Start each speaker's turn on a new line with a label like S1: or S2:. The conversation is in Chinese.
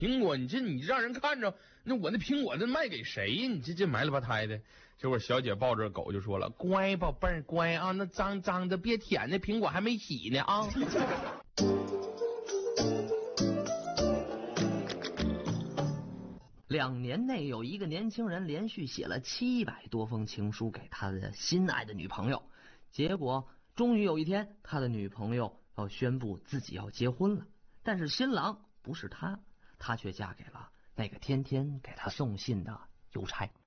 S1: 苹果，你让人看着，那我那苹果那卖给谁呀？你这埋了吧胎的。结果小姐抱着狗就说了：“乖宝贝儿，乖啊，那脏脏的别舔，那苹果还没洗呢啊。”
S2: 2年内有一个年轻人连续写了700多封情书给他的心爱的女朋友，结果终于有一天，他的女朋友要宣布自己要结婚了，但是新郎不是他，他却嫁给了那个天天给他送信的邮差。